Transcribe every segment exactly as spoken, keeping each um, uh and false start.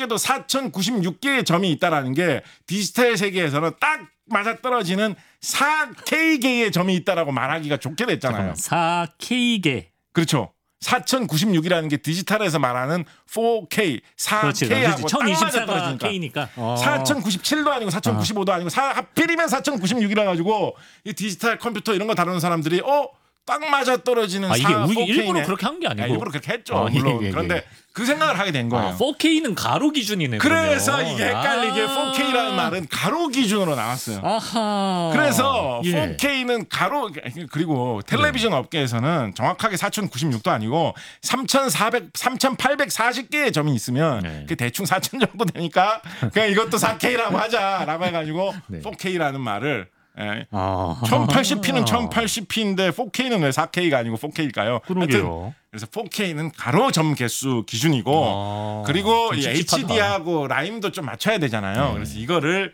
안타깝게도 사천구십육 개의 점이 있다라는 게 디지털 세계에서는 딱 맞아떨어지는 사 케이개의 점이 있다라고 말하기가 좋게 됐잖아요. 사 케이개. 그렇죠. 사천구십육이라는 게 디지털에서 말하는 포케이, 사 케이하고 딱 맞아떨어지니까. K니까. 어. 사천구십칠도 아니고 사천구십오도 아니고 사, 하필이면 사천구십육이라 가지고 이 디지털 컴퓨터 이런 거 다루는 사람들이 어? 딱 맞아떨어지는 아, 이게 사, 포케이네. 일부러 그렇게 한 게 아니고. 아, 일부러 그렇게 했죠. 아, 물론. 예, 예, 그런데 예. 그 생각을 하게 된 거예요. 아, 포케이는 가로 기준이네. 그래서 그러면. 이게 헷갈리게 아. 포케이라는 말은 가로 기준으로 나왔어요. 아하. 그래서 예. 포케이는 가로 그리고 텔레비전 네. 업계에서는 정확하게 사천구십육도 아니고 삼천사백, 삼천팔백사십 개의 점이 있으면 네. 그 대충 사천 정도 되니까 그냥 이것도 사 케이라고 하자라고 해가지고 네. 포케이라는 말을 예. 아. 천팔십 피는 천팔십 피인데 포케이는 왜 사 케이가 아니고 포 케이일까요? 그러게요. 그래서 포 케이는 가로 점 개수 기준이고 아, 그리고 이 찝찝하다. 에이치디하고 라임도 좀 맞춰야 되잖아요. 네. 그래서 이거를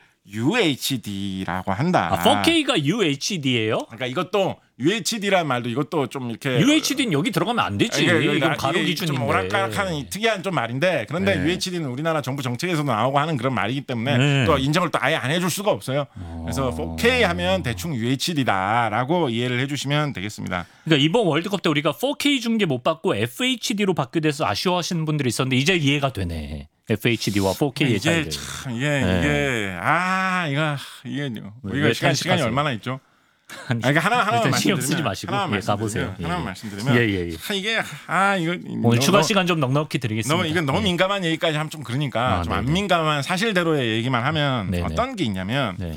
유에이치디라고 한다. 아, 포 케이가 유에이치디예요? 그러니까 이것도 유에이치디라는 말도 이것도 좀 이렇게 유에이치디는 여기 들어가면 안 되지. 이게, 이게, 이건 가로 이게 기준인데. 좀 오락가락하는 이 특이한 좀 말인데 그런데 네. 유에이치디는 우리나라 정부 정책에서도 나오고 하는 그런 말이기 때문에 네. 또 인정을 또 아예 안 해줄 수가 없어요. 그래서 포 케이 하면 대충 유에이치디다라고 이해를 해주시면 되겠습니다. 그러니까 이번 월드컵 때 우리가 포 케이 중계 못 받고 에프에이치디로 받게 돼서 아쉬워하시는 분들이 있었는데 이제 이해가 되네. 에프에이치디와 포 케이의 이게 차이를. 참 이게 네. 이게 아 이거 이게 우리가 왜 시간 시간이 단식하세요? 얼마나 있죠? 아니, 아, 이게 하나 하나만 일단 신경 말씀드리면 쓰지 마시고 하나만 예, 가보세요. 말씀드리면 예, 하나만 예. 말씀드리면 예, 예, 예. 아, 이게 아 이거 오늘 너, 추가 너, 시간 좀 넉넉히 드리겠습니다. 너무 이건 너무 예. 민감한 얘기까지 하면 좀 그러니까 아, 좀 안 네네. 민감한 사실대로의 얘기만 하면 네네. 어떤 게 있냐면 네.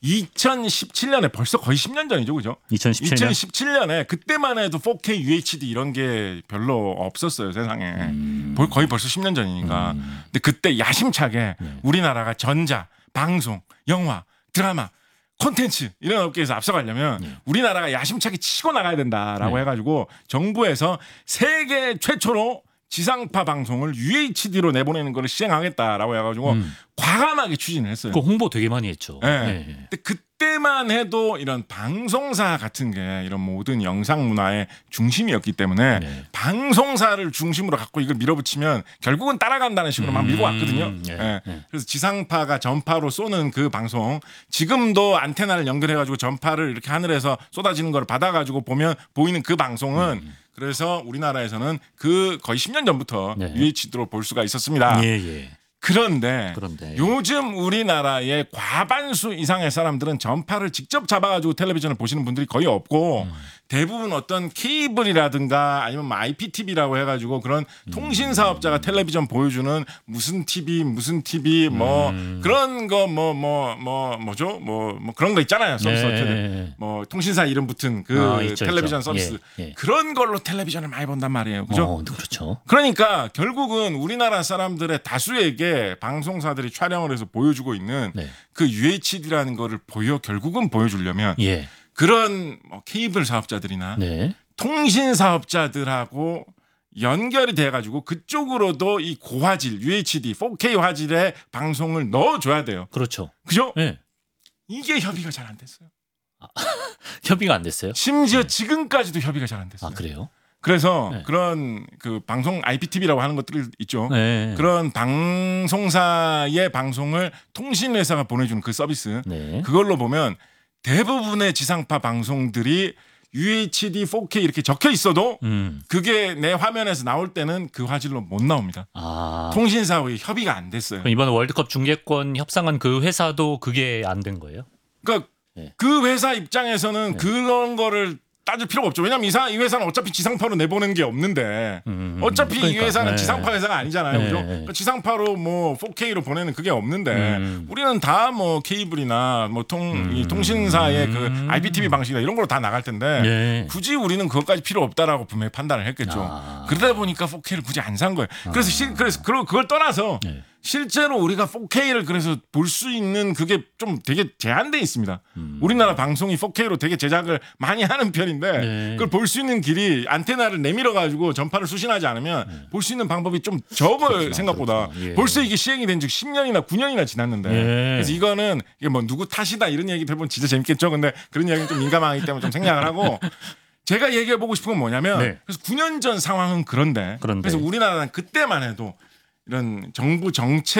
이천십칠 년에 벌써 거의 십 년 전이죠, 그죠? 이천십칠 년. 이천십칠 년에 그때만 해도 포 케이 유에이치디 이런 게 별로 없었어요 세상에. 음. 벌- 거의 벌써 십 년 전이니까. 음. 근데 그때 야심차게 네. 우리나라가 전자, 방송, 영화, 드라마, 콘텐츠 이런 업계에서 앞서가려면 네. 우리나라가 야심차게 치고 나가야 된다라고 네. 해가지고 정부에서 세계 최초로 지상파 방송을 유에이치디로 내보내는 걸 시행하겠다라고 해가지고 음. 과감하게 추진을 했어요. 그 홍보 되게 많이 했죠. 네. 네. 근데 그때만 해도 이런 방송사 같은 게 이런 모든 영상 문화의 중심이었기 때문에 네. 방송사를 중심으로 갖고 이걸 밀어붙이면 결국은 따라간다는 식으로 막 밀고 왔거든요. 음, 네. 예. 네. 그래서 지상파가 전파로 쏘는 그 방송 지금도 안테나를 연결해가지고 전파를 이렇게 하늘에서 쏟아지는 걸 받아가지고 보면 보이는 그 방송은 음. 그래서 우리나라에서는 그 거의 십 년 전부터 네. 유에이치디로 볼 수가 있었습니다. 예, 예. 그런데, 그런데. 요즘 우리나라의 과반수 이상의 사람들은 전파를 직접 잡아가지고 텔레비전을 보시는 분들이 거의 없고 음. 대부분 어떤 케이블이라든가 아니면 뭐 아이피티비라고 해가지고 그런 통신 사업자가 텔레비전 보여주는 무슨 티비 무슨 티비 뭐 음. 그런 거 뭐 뭐 뭐 뭐, 죠 뭐, 뭐 그런 거 있잖아요. 서비스 네. 어떻게든 뭐 통신사 이름 붙은 그 아, 있죠, 텔레비전 있죠. 서비스 예, 예. 그런 걸로 텔레비전을 많이 본단 말이에요. 그죠? 어, 그렇죠. 그러니까 결국은 우리나라 사람들의 다수에게 방송사들이 촬영을 해서 보여주고 있는 네. 그 유에이치디라는 거를 보여 결국은 보여주려면 예. 그런 뭐 케이블 사업자들이나 네. 통신 사업자들하고 연결이 돼가지고 그쪽으로도 이 고화질 유에이치디 포 케이 화질의 방송을 넣어줘야 돼요. 그렇죠. 그죠? 예. 이게 협의가 잘 안 됐어요. 협의가 안 됐어요? 심지어 지금까지도 협의가 잘 안 됐어요. 아, 그래요? 그래서 네. 그런 그 방송 아이피티비라고 하는 것들이 있죠. 네. 그런 방송사의 방송을 통신회사가 보내주는 그 서비스 네. 그걸로 보면 대부분의 지상파 방송들이 유에이치디 포 케이 이렇게 적혀 있어도 음. 그게 내 화면에서 나올 때는 그 화질로 못 나옵니다. 아. 통신사하고 협의가 안 됐어요. 그럼 이번 월드컵 중계권 협상한 그 회사도 그게 안 된 거예요? 그러니까 네. 그 회사 입장에서는 네. 그런 거를 따질 필요가 없죠. 왜냐하면 이, 사, 이 회사는 어차피 지상파로 내보낸 게 없는데 음, 어차피 그러니까. 이 회사는 네. 지상파 회사가 아니잖아요. 네. 그죠? 그러니까 지상파로 뭐 포 케이로 보내는 그게 없는데 음. 우리는 다 뭐 케이블이나 뭐 통, 이 통신사의 그 아이피티비 방식이나 이런 걸로 다 나갈 텐데 예. 굳이 우리는 그것까지 필요 없다라고 분명히 판단을 했겠죠. 아. 그러다 보니까 포 케이를 굳이 안 산 거예요. 그래서 실, 그래서 그걸 그걸 떠나서 네. 실제로 우리가 포 케이를 그래서 볼 수 있는 그게 좀 되게 제한돼 있습니다. 음. 우리나라 방송이 포 케이로 되게 제작을 많이 하는 편인데 네. 그걸 볼 수 있는 길이 안테나를 내밀어 가지고 전파를 수신하지 않으면 네. 볼 수 있는 방법이 좀 적어요. 그렇구나, 생각보다. 그렇구나. 예. 벌써 이게 시행이 된 지 십 년이나 구 년이나 지났는데 예. 그래서 이거는 이게 뭐 누구 탓이다 이런 얘기 해보면 진짜 재밌겠죠. 근데 그런 이야기는 좀 민감하기 때문에 좀 생략을 하고 제가 얘기해 보고 싶은 건 뭐냐면 네. 그래서 구 년 전 상황은 그런데, 그런데. 그래서 우리나라는 그때만 해도 이런 정부 정책